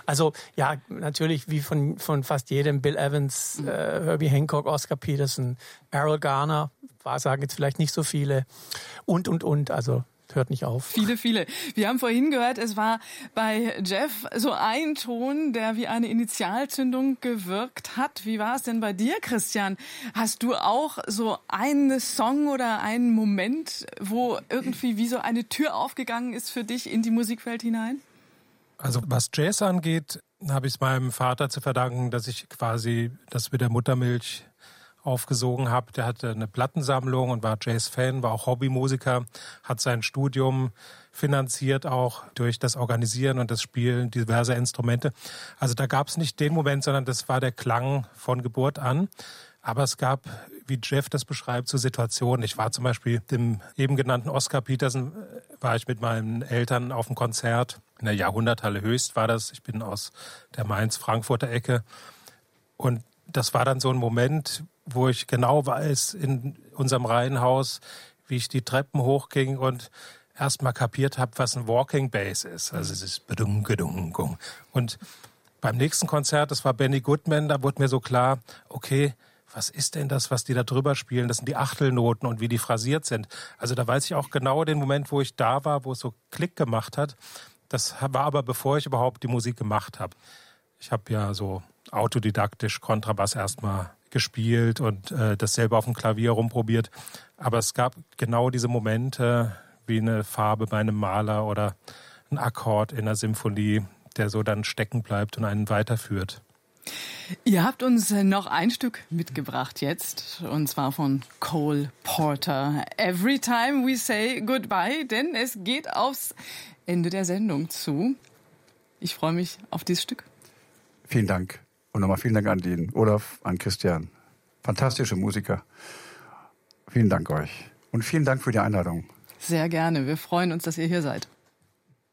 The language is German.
Also ja, natürlich wie von fast jedem, Bill Evans, Herbie Hancock, Oscar Peterson, Errol Garner, sagen jetzt vielleicht nicht so viele und, also hört nicht auf. Viele. Wir haben vorhin gehört, es war bei Jeff so ein Ton, der wie eine Initialzündung gewirkt hat. Wie war es denn bei dir, Christian? Hast du auch so einen Song oder einen Moment, wo irgendwie wie so eine Tür aufgegangen ist für dich in die Musikwelt hinein? Also was Jazz angeht, habe ich es meinem Vater zu verdanken, dass ich quasi das mit der Muttermilch aufgesogen habe. Der hatte eine Plattensammlung und war Jazz-Fan, war auch Hobbymusiker, hat sein Studium finanziert auch durch das Organisieren und das Spielen diverser Instrumente. Also da gab es nicht den Moment, sondern das war der Klang von Geburt an. Aber es gab, wie Jeff das beschreibt, so Situationen. Ich war zum Beispiel dem eben genannten Oscar Peterson, war ich mit meinen Eltern auf einem Konzert. In der Jahrhunderthalle Höchst war das. Ich bin aus der Mainz-Frankfurter Ecke. Und das war dann so ein Moment, wo ich genau weiß, in unserem Reihenhaus, wie ich die Treppen hochging und erst mal kapiert habe, was ein Walking Bass ist. Also es ist bedung. Und beim nächsten Konzert, das war Benny Goodman, da wurde mir so klar, okay, was ist denn das, was die da drüber spielen? Das sind die Achtelnoten und wie die phrasiert sind. Also da weiß ich auch genau den Moment, wo ich da war, wo es so Klick gemacht hat. Das war aber bevor ich überhaupt die Musik gemacht habe. Ich habe ja so autodidaktisch Kontrabass erstmal gespielt und das selber auf dem Klavier rumprobiert. Aber es gab genau diese Momente, wie eine Farbe bei einem Maler oder ein Akkord in einer Symphonie, der so dann stecken bleibt und einen weiterführt. Ihr habt uns noch ein Stück mitgebracht jetzt, und zwar von Cole Porter. Every time we say goodbye, denn es geht aufs Ende der Sendung zu. Ich freue mich auf dieses Stück. Vielen Dank. Und nochmal vielen Dank an den Olaf, an Christian. Fantastische Musiker. Vielen Dank euch. Und vielen Dank für die Einladung. Sehr gerne. Wir freuen uns, dass ihr hier seid.